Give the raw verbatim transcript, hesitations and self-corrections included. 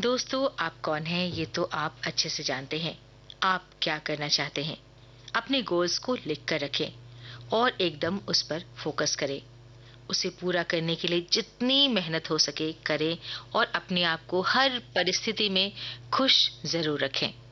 दोस्तों, आप कौन हैं ये तो आप अच्छे से जानते हैं। आप क्या करना चाहते हैं? अपने गोल्स को लिख कर रखें और एकदम उस पर फोकस करें। उसे पूरा करने के लिए जितनी मेहनत हो सके करें और अपने आप को हर परिस्थिति में खुश जरूर रखें।